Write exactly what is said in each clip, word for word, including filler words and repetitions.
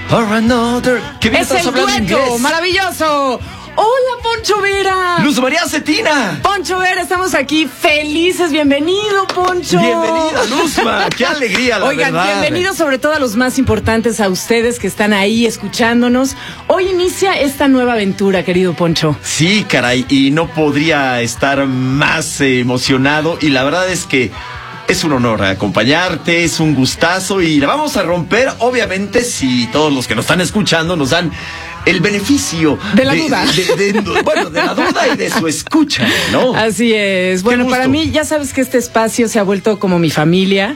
or another. ¿Qué bien Es estás el hablando dueto, inglés? maravilloso. Hola, Poncho Vera. Luz María Cetina. Poncho Vera, estamos aquí felices. Bienvenido, Poncho. Bienvenida, Luzma. Qué alegría, la Oigan, verdad. bienvenidos sobre todo a los más importantes, a ustedes que están ahí escuchándonos. Hoy inicia esta nueva aventura, querido Poncho. Sí, caray, y no podría estar más eh, emocionado. Y la verdad es que es un honor acompañarte, es un gustazo y la vamos a romper, obviamente, si todos los que nos están escuchando nos dan el beneficio de la de, duda. De, de, de, bueno, de la duda y de su escucha, ¿no? Así es. Bueno, para mí, ya sabes que este espacio se ha vuelto como mi familia.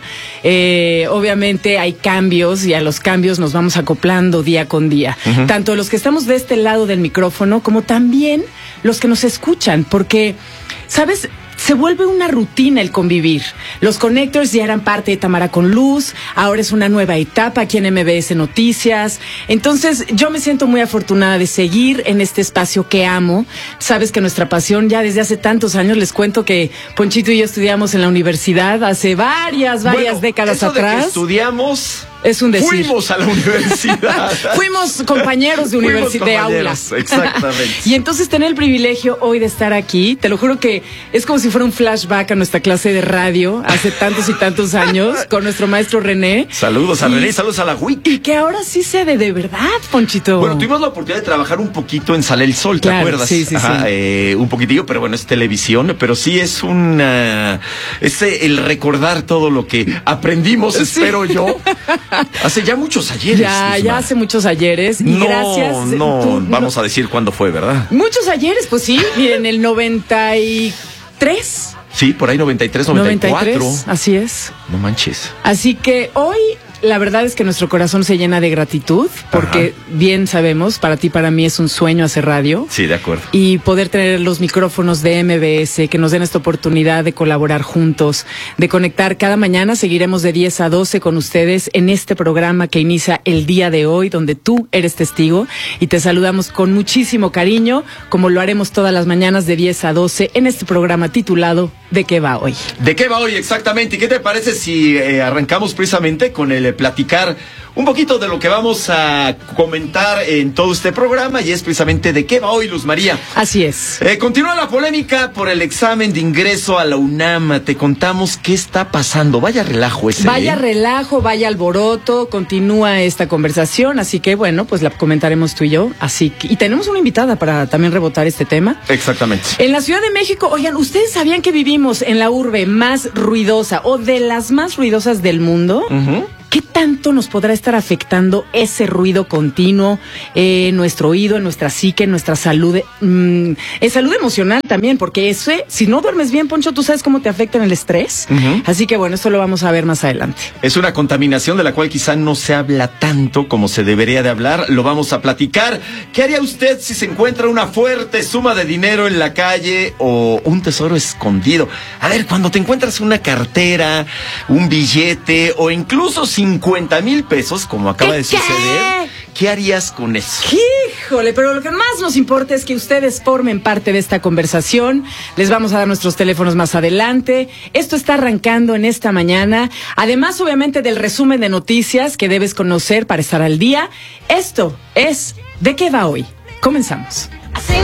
Eh, obviamente hay cambios y a los cambios nos vamos acoplando día con día. Uh-huh. Tanto los que estamos de este lado del micrófono como también los que nos escuchan, porque, ¿sabes? Se vuelve una rutina el convivir. Los Connectors ya eran parte de Tamara con Luz, ahora es una nueva etapa aquí en M B S Noticias. Entonces, yo me siento muy afortunada de seguir en este espacio que amo. Sabes que nuestra pasión ya desde hace tantos años, les cuento que Ponchito y yo estudiamos en la universidad hace varias, varias bueno, décadas eso atrás. De que estudiamos... Es un decir. Fuimos a la universidad. Fuimos compañeros de universidad, de aulas. Exactamente. Y entonces tener el privilegio hoy de estar aquí, te lo juro que es como si fuera un flashback a nuestra clase de radio hace tantos y tantos años con nuestro maestro René. Saludos a y, René, saludos a la W I C. Y que ahora sí sea de, de verdad, Ponchito. Bueno, tuvimos la oportunidad de trabajar un poquito en Sale el Sol, ¿te claro, acuerdas? Sí, sí, Ajá, sí. Eh, un poquitillo, pero bueno, es televisión, pero sí es una... Es el recordar todo lo que aprendimos, sí. espero yo. Hace ya muchos ayeres. Ya, Luzma. ya hace muchos ayeres. Y no, gracias. No, tú, vamos no, a decir cuándo fue, ¿verdad? Muchos ayeres, pues sí. Miren, el noventa y tres. Sí, por ahí noventa y tres, noventa y cuatro. noventa y tres, así es. No manches. Así que hoy la verdad es que nuestro corazón se llena de gratitud porque Ajá. bien sabemos, para ti, para mí es un sueño hacer radio. Sí, de acuerdo. Y poder tener los micrófonos de M B S que nos den esta oportunidad de colaborar juntos, de conectar cada mañana. Seguiremos de diez a doce con ustedes en este programa que inicia el día de hoy, donde tú eres testigo y te saludamos con muchísimo cariño, como lo haremos todas las mañanas de diez a doce en este programa titulado ¿De qué va hoy? ¿De qué va hoy exactamente? ¿Y qué te parece si eh, arrancamos precisamente con el platicar un poquito de lo que vamos a comentar en todo este programa, y es precisamente de qué va hoy, Luz María? Así es. Eh, continúa la polémica por el examen de ingreso a la UNAM. Te contamos qué está pasando. Vaya relajo ese. Vaya ¿eh? relajo, vaya alboroto. Continúa esta conversación, así que bueno, pues la comentaremos tú y yo. Así que, y tenemos una invitada para también rebotar este tema. Exactamente. En la Ciudad de México, oigan, ¿ustedes sabían que vivimos en la urbe más ruidosa o de las más ruidosas del mundo? Uh-huh. ¿Qué tanto nos podrá estar afectando ese ruido continuo en eh, nuestro oído, en nuestra psique, en nuestra salud, mmm, en salud emocional también? Porque ese, si no duermes bien, Poncho, ¿tú sabes cómo te afecta en el estrés? Uh-huh. Así que bueno, esto lo vamos a ver más adelante. Es una contaminación de la cual quizá no se habla tanto como se debería de hablar. Lo vamos a platicar. ¿Qué haría usted si se encuentra una fuerte suma de dinero en la calle o un tesoro escondido? A ver, cuando te encuentras una cartera, un billete o incluso si cincuenta mil pesos, como acaba de suceder, ¿qué harías con eso? Híjole, pero lo que más nos importa es que ustedes formen parte de esta conversación. Les vamos a dar nuestros teléfonos más adelante. Esto está arrancando en esta mañana. Además, obviamente, del resumen de noticias que debes conocer para estar al día. Esto es ¿De qué va hoy? Comenzamos.